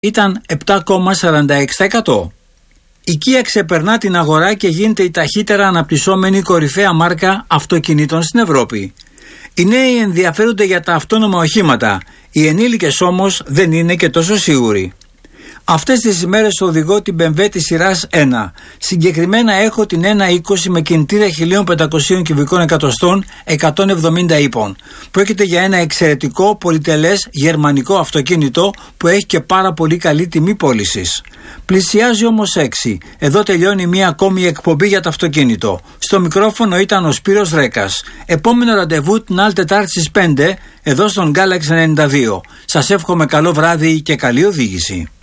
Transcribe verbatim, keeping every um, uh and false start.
ήταν επτά κόμμα σαράντα έξι τοις εκατό. Η Kia ξεπερνά την αγορά και γίνεται η ταχύτερα αναπτυσσόμενη κορυφαία μάρκα αυτοκινήτων στην Ευρώπη. Οι νέοι ενδιαφέρονται για τα αυτόνομα οχήματα, οι ενήλικες όμως δεν είναι και τόσο σίγουροι. Αυτές τις ημέρες οδηγώ την μπι εμ ντάμπλιου της σειράς ένα. Συγκεκριμένα έχω την ένα είκοσι με κινητήρα χίλια πεντακόσια κυβικών εκατοστών εκατόν εβδομήντα ύπων. Πρόκειται για ένα εξαιρετικό πολυτελές γερμανικό αυτοκίνητο που έχει και πάρα πολύ καλή τιμή πώλησης. Πλησιάζει όμως έξι. Εδώ τελειώνει μία ακόμη εκπομπή για το αυτοκίνητο. Στο μικρόφωνο ήταν ο Σπύρος Ρέκας. Επόμενο ραντεβού την άλλη Τετάρτη στις πέντε εδώ στον Galaxy ενενήντα δύο. Σας εύχομαι καλό βράδυ και καλή οδήγηση.